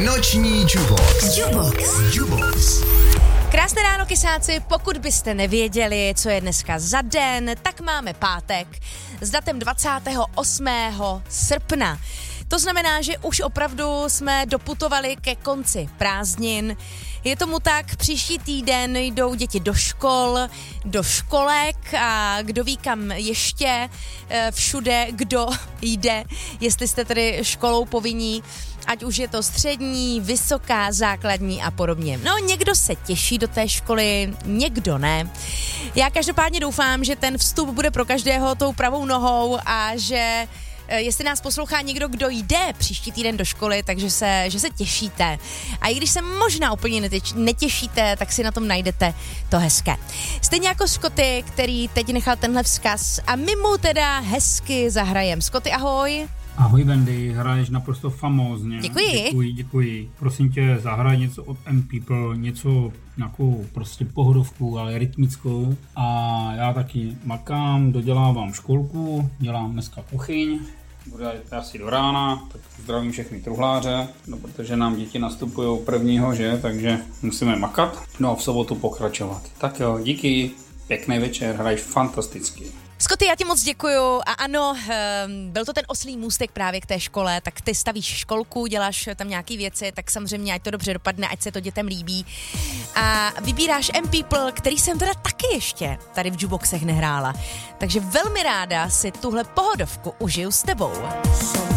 Noční Jubox. Krásné ráno, kysáci, pokud byste nevěděli, co je dneska za den, tak máme pátek s datem 28. srpna. To znamená, že už opravdu jsme doputovali ke konci prázdnin. Je tomu tak, příští týden jdou děti do škol, do školek a kdo ví kam ještě, všude, kdo jde, jestli jste tedy školou povinní, ať už je to střední, vysoká, základní a podobně. No, někdo se těší do té školy, někdo ne. Já každopádně doufám, že ten vstup bude pro každého tou pravou nohou a že jestli nás poslouchá někdo, kdo jde příští týden do školy, takže že se těšíte. A i když se možná úplně netěšíte, tak si na tom najdete to hezké. Stejně jako Scotty, který teď nechal tenhle vzkaz a my mu teda hezky zahrajem. Scotty, ahoj. Ahoj Wendy, hraješ naprosto famózně. Děkuji. Prosím tě, zahraj něco od M-People, něco nějakou prostě pohodovku, ale rytmickou. A já taky makám, dodělávám školku, dělám dneska kuchyň. Bude asi do rána, tak zdravím všechny truhláře, no, protože nám děti nastupují prvního, že? Takže musíme makat. No a v sobotu pokračovat. Tak jo, díky, pěkný večer, hraješ fantasticky. Scotty, já ti moc děkuju a ano, byl to ten oslý můstek právě k té škole, tak ty stavíš školku, děláš tam nějaký věci, tak samozřejmě ať to dobře dopadne, ať se to dětem líbí. A vybíráš M-People, který jsem teda taky ještě tady v Juboxech nehrála. Takže velmi ráda si tuhle pohodovku užiju s tebou.